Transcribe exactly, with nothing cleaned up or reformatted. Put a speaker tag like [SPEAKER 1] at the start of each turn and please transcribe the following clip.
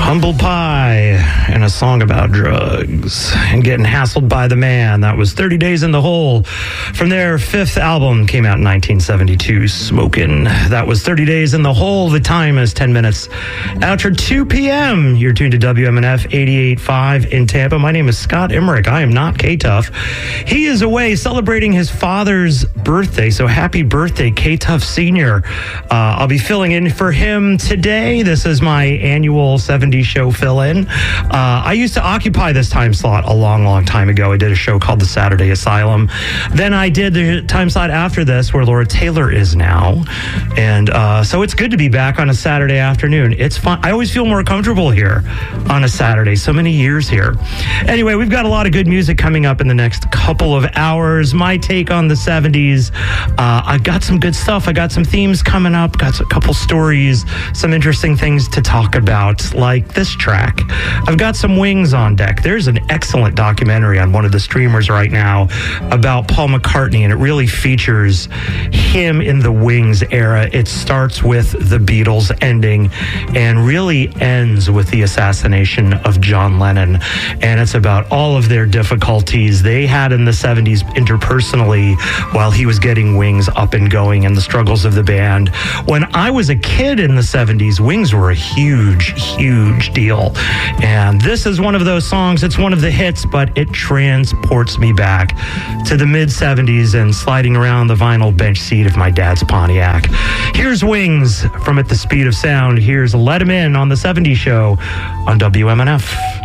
[SPEAKER 1] Humble Pie and a song about drugs and getting hassled by the man. That was thirty days in the Hole. From their fifth album, came out in nineteen seventy-two, Smokin'. That was thirty days in the Hole. The time is ten minutes after two p.m. You're tuned to W M N F eighty-eight point five in Tampa. My name is Scott Emmerich. I am not K-Tuff. He is away celebrating his father's birthday, so happy birthday, K-Tuff Senior Uh, I'll be filling in for him today. This is my annual seventies show fill-in. Uh, I used to occupy this time slot a long, long time ago. I did a show called The Saturday Asylum. Then I did the time slot after this where Laura Taylor is now. And uh, so it's good to be back on a Saturday afternoon. It's fun. I always feel more comfortable here on a Saturday. So many years here. Anyway, we've got a lot of good music coming up in the next couple of hours. My take on the seventies. Uh, I got some good stuff. I got some themes coming up. Got a couple stories. Some interesting things to talk about, like this track. I've got some Wings on deck. There's an excellent documentary on one of the streamers right now about Paul McCartney, and it really features him in the Wings era. It starts with the Beatles ending and really ends with the assassination of John Lennon. And it's about all of their difficulties they had in the seventies interpersonally while he was getting Wings up and going, and the struggles of the band. When I was a kid in the seventies, Wings were a huge, huge deal. And this is one of those songs. It's one of the hits, but it transports me back to the mid-seventies and sliding around the vinyl bench seat of my dad's Pontiac. Here's Wings from At the Speed of Sound. Here's Let 'Em In on the seventies show on W M N F.